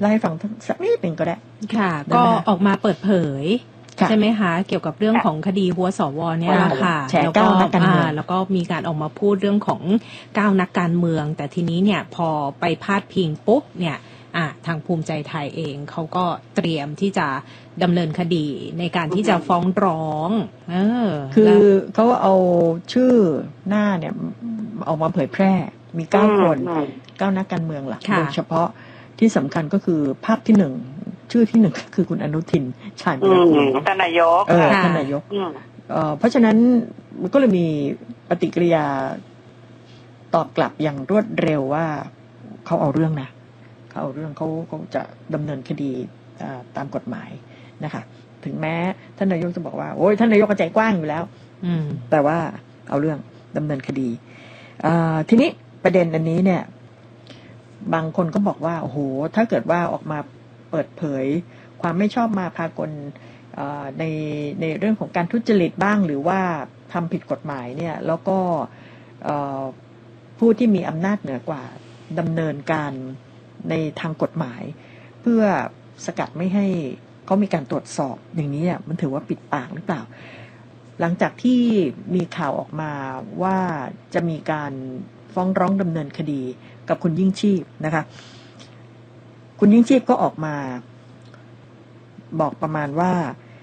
เล่าให้ฟังสักนิดหนึ่งก็ได้ค่ะก็ออกมาเปิดเผยใช่ไหมคะเกี่ยวกับเรื่องของคดีหัวสวเนี่ยแหละค่ะแล้วก็แล้วก็มีการออกมาพูดเรื่องของ9นักการเมืองแต่ทีนี้เนี่ยพอไปพาดพิงปุ๊บเนี่ยทางภูมิใจไทยเองเขาก็เตรียมที่จะดำเนินคดีในการที่จะฟ้องร้องคือเขาเอาชื่อหน้าเนี่ยออกมาเผยแพร่มี9 คน9นักการเมืองหลักโดยเฉพาะที่สำคัญก็คือภาพที่1ชื่อที่1คือคุณอนุทินชาญวิรากูลท่านนายกท่านนายกเพราะฉะนั้นมันก็เลยมีปฏิกิริยาตอบกลับอย่างรวดเร็วว่าเขาเอาเรื่องนะเขาเอาเรื่องเขาจะดำเนินคดีตามกฎหมายนะคะถึงแม้ท่านนายกจะบอกว่าโอ้ยท่านนายกก็ใจกว้างอยู่แล้วแต่ว่าเอาเรื่องดำเนินคดีทีนี้ประเด็นอันนี้เนี่ยบางคนก็บอกว่าโอ้โหถ้าเกิดว่าออกมาเปิดเผยความไม่ชอบมาพากลในเรื่องของการทุจริตบ้างหรือว่าทำผิดกฎหมายเนี่ยแล้วก็ผู้ที่มีอำนาจเหนือกว่าดำเนินการในทางกฎหมายเพื่อสกัดไม่ให้เขามีการตรวจสอบอย่างนี้มันถือว่าปิดปากหรือเปล่าหลังจากที่มีข่าวออกมาว่าจะมีการฟ้องร้องดำเนินคดีกับคุณยิ่งชีพนะคะคุณยิ่งชีพก็ออกมาบอกประมาณว่า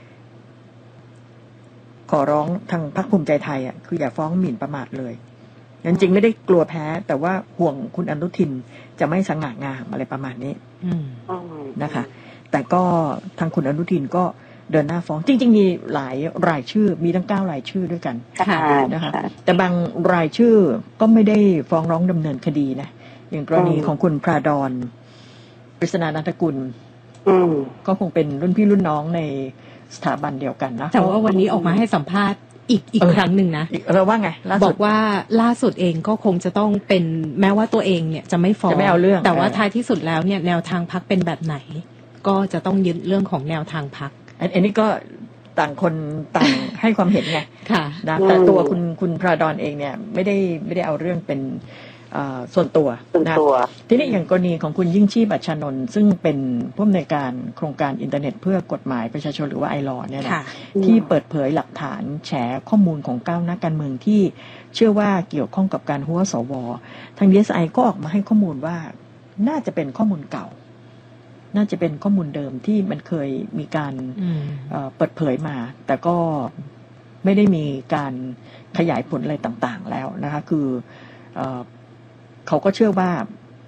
ขอร้องทางพรรคภูมิใจไทยคืออย่าฟ้องหมิ่นประมาทเลยจริงๆไม่ได้กลัวแพ้แต่ว่าห่วงคุณอนุทินจะไม่สง่างามอะไรประมาณนี้นะคะแต่ก็ทางคุณอนุทินก็เดินหน้าฟ้องจริงๆมีหลายรายชื่อมีทั้ง9รายชื่อด้วยกันนะคะแต่บางรายชื่อก็ไม่ได้ฟ้องร้องดำเนินคดีนะอย่างกรณีของคุณพระดอนปริศนานันทกุลก็คงเป็นรุ่นพี่รุ่นน้องในสถาบันเดียวกันนะแต่ว่าวันนี้ออกมาให้สัมภาษณ์อีกครั้งหนึ่งนะเราว่าไงบอกว่าล่าสุดเองก็คงจะต้องเป็นแม้ว่าตัวเองเนี่ยจะไม่ฟ้องไม่เอาเรื่องแต่ว่าท้ายที่สุดแล้วเนี่ยแนวทางพรรคเป็นแบบไหนก็จะต้องยึดเรื่องของแนวทางพรรคอันนี้ก็ต่างคนต่างให้ความเห็นไงนะแต่ตัวคุณพระดอนเองเนี่ยไม่ได้เอาเรื่องเป็นส่วนตัวนะทีนี้อย่างกรณีของคุณยิ่งชีพอัชชานนท์ซึ่งเป็นผู้อำนวยการโครงการอินเทอร์เน็ตเพื่อกฎหมายประชาชนหรือว่าไอลอเนี่ยนะที่เปิดเผยหลักฐานแฉข้อมูลของ9นักการเมืองที่เชื่อว่าเกี่ยวข้องกับการหัวสวทาง DSI ก็ออกมาให้ข้อมูลว่าน่าจะเป็นข้อมูลเก่าน่าจะเป็นข้อมูลเดิมที่มันเคยมีการเปิดเผยมาแต่ก็ไม่ได้มีการขยายผลอะไรต่างๆแล้วนะคะคือเขาก็เชื่อว่า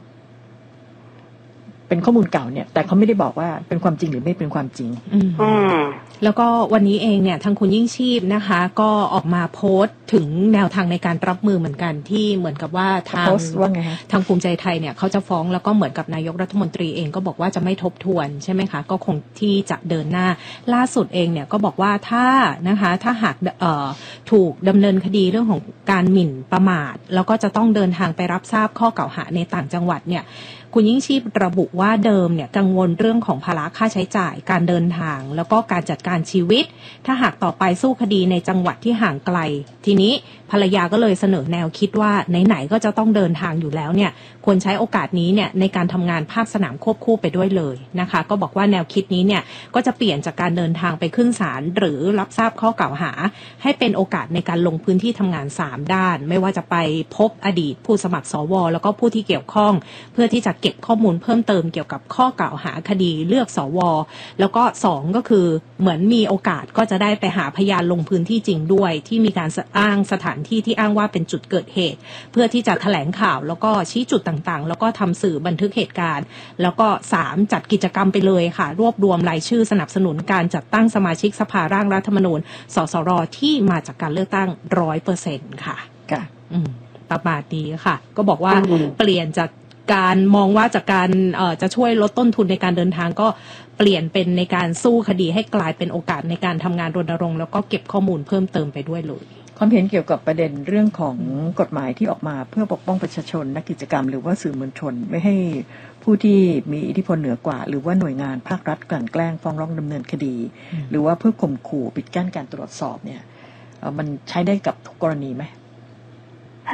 เป็นข้อมูลเก่าเนี่ยแต่เขาไม่ได้บอกว่าเป็นความจริงหรือไม่เป็นความจริงแล้วก็วันนี้เองเนี่ยทางคุณยิ่งชีพนะคะก็ออกมาโพสต์ถึงแนวทางในการรับมือเหมือนกันที่เหมือนกับว่าทางภูมิใจไทยเนี่ยเขาจะฟ้องแล้วก็เหมือนกับนายกรัฐมนตรีเองก็บอกว่าจะไม่ทบทวนใช่ไหมคะก็คงที่จะเดินหน้าล่าสุดเองเนี่ยก็บอกว่าถ้าหากถูกดำเนินคดีเรื่องของการหมิ่นประมาทแล้วก็จะต้องเดินทางไปรับทราบข้อกล่าวหาในต่างจังหวัดเนี่ยคุณยิ่งชีพระบุว่าเดิมเนี่ยกังวลเรื่องของภาระค่าใช้จ่ายการเดินทางแล้วก็การจัดการชีวิตถ้าหากต่อไปสู้คดีในจังหวัดที่ห่างไกลทีนี้ภรรยาก็เลยเสนอแนวคิดว่าไหนๆก็จะต้องเดินทางอยู่แล้วเนี่ยควรใช้โอกาสนี้เนี่ยในการทำงานภาคสนามควบคู่ไปด้วยเลยนะคะก็บอกว่าแนวคิดนี้เนี่ยก็จะเปลี่ยนจากการเดินทางไปขึ้นศาลหรือรับทราบข้อกล่าวหาให้เป็นโอกาสในการลงพื้นที่ทำงาน3ด้านไม่ว่าจะไปพบอดีตผู้สมัครสวแล้วก็ผู้ที่เกี่ยวข้องเพื่อที่จะเก็บข้อมูลเพิ่มเติมเกี่ยวกับข้อกล่าวหาคดีเลือกสวแล้วก็2ก็คือเหมือนมีโอกาสก็จะได้ไปหาพยานลงพื้นที่จริงด้วยที่มีการอ้างสถานที่ที่อ้างว่าเป็นจุดเกิดเหตุเพื่อที่จะแถลงข่าวแล้วก็ชี้จุดต่างๆแล้วก็ทำสื่อบันทึกเหตุการณ์แล้วก็3จัดกิจกรรมไปเลยค่ะรวบรวมรายชื่อสนับสนุนการจัดตั้งสมาชิกสภาร่างรัฐธรรมนูญสสรที่มาจากการเลือกตั้ง 100% ค่ะประมาณนี้ค่ะก็บอกว่าเปลี่ยนจากการมองว่าจากการจะช่วยลดต้นทุนในการเดินทางก็เปลี่ยนเป็นในการสู้คดีให้กลายเป็นโอกาสในการทำงานรณรงค์แล้วก็เก็บข้อมูลเพิ่มเติมไปด้วยเลยความเห็นเกี่ยวกับประเด็นเรื่องของกฎหมายที่ออกมาเพื่อปกป้องประชาชนนักกิจกรรมหรือว่าสื่อมวลชนไม่ให้ผู้ที่มีอิทธิพลเหนือกว่าหรือว่าหน่วยงานภาครัฐกลั่นแกล้งฟ้องร้องดำเนินคดีหรือว่าเพื่อข่มขู่ปิดกั้นการตรวจสอบเนี่ยมันใช้ได้กับทุกกรณีไหม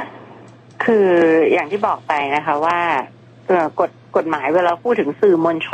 คืออย่างที่บอกไปนะคะว่ากฎหมายเวลาพูดถึงสื่อมวลช